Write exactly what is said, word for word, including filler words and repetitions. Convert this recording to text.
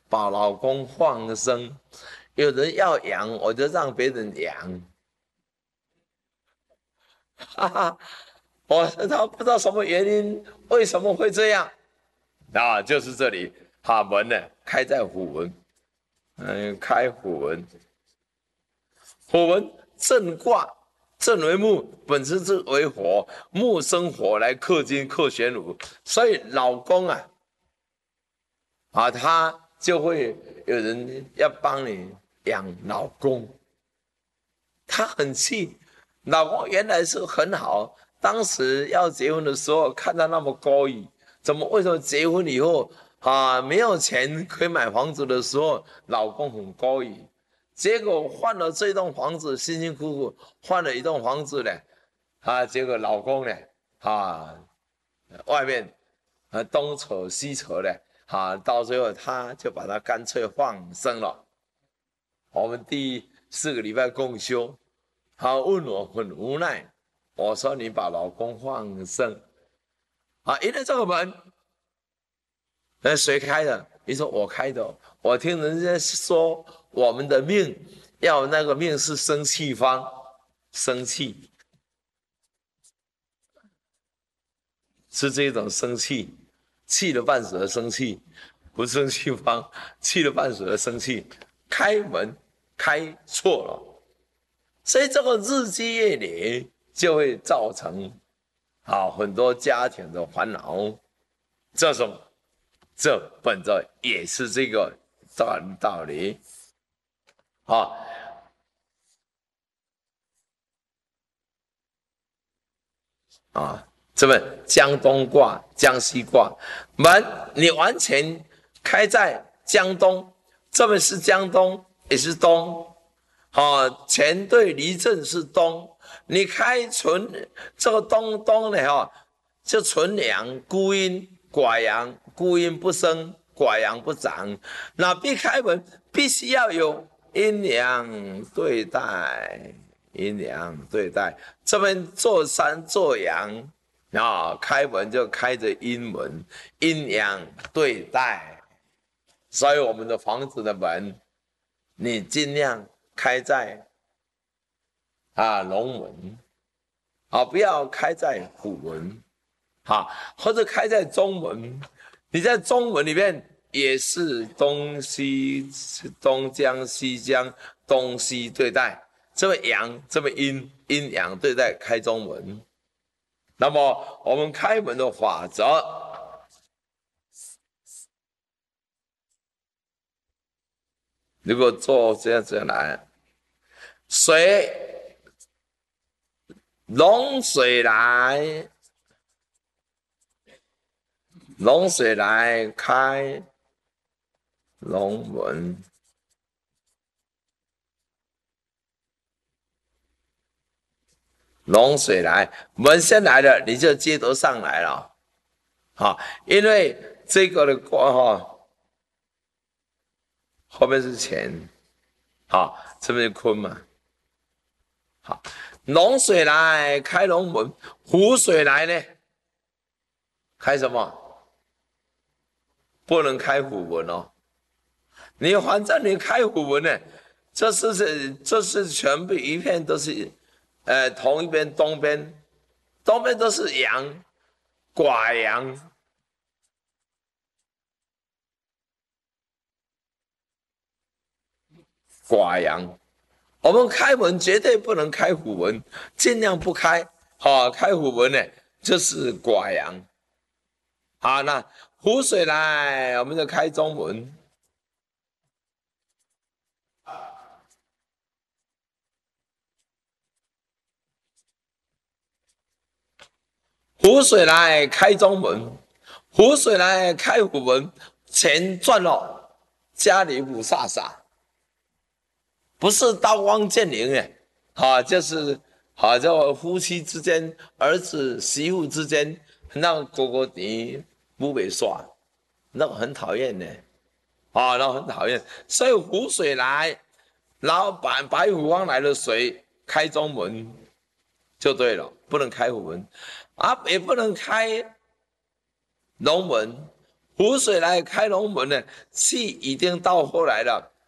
把老公放生。有人要养，我就让别人养。哈哈，我他不知道什么原因，为什么会这样？啊，就是这里，哈门呢开在虎门，嗯，开虎门，虎门正卦。正为木，本身是为火，木生火来克金克玄武，所以老公啊，啊，他就会有人要帮你养老公，他很气，老公原来是很好，当时要结婚的时候看他那么高义，怎么为什么结婚以后啊没有钱可以买房子的时候，老公很高义，结果换了这栋房子，辛辛苦苦换了一栋房子呢，啊，结果老公呢，啊，外面啊东扯西扯的，啊，到最后他就把他干脆放生了。我们第四个礼拜共修。他问我很无奈，我说你把老公放生啊，因为这个门，那谁开的？你说我开的，我听人家说我们的命要那个命是生气方，生气是这种生气，气了半死的生气，不是生气方，气了半死的生气，开门开错了。所以这个日积月累就会造成啊很多家庭的烦恼，这种这本着也是这个道道理啊啊，这么江东卦、江西卦门，你完全开在江东，这边是江东，也是东。啊，乾对离震是东，你开纯这个东东呢，哈，就纯阳孤阴寡阳，孤阴不生，寡阳不长。那必开门必须要有阴阳对待，阴阳对待。这边做山做阳啊，开门就开着阴门，阴阳对待。所以我们的房子的门，你尽量开在啊龙门啊，不要开在虎门啊，或者开在中门。你在中门里面也是东西东江西江东西对待，这么阳这么阴，阴阳对待开中门。那么我们开门的法则，如果做这样子来，水龙水来，龙水来开龙门，龙水来，门先来了，你就接得上来了，好，因为这个的卦哈，后面是乾，好，这边是坤嘛，好，龙水来开龙门，湖水来呢，开什么？不能开虎门哦。你反正你开虎门呢，这是是这是全部一片都是，呃，同一边东边，东边都是阳，寡阳，寡阳。我们开门绝对不能开虎门，尽量不开。好、哦，开虎门呢就是寡阳。好，那湖水来，我们就开中门。湖水来开中门，湖水来开虎门，钱赚了，家里不飒飒，不是刀光剑影哎，啊，就是好叫夫妻之间、儿子媳妇之间，那个哥哥你不被耍，那个很讨厌的，啊，那个很讨厌。所以湖水来，然后白白虎方来的水开中门就对了，不能开虎门。啊，也不能开龙门， 湖水来开龙门呢，气已经到后来了，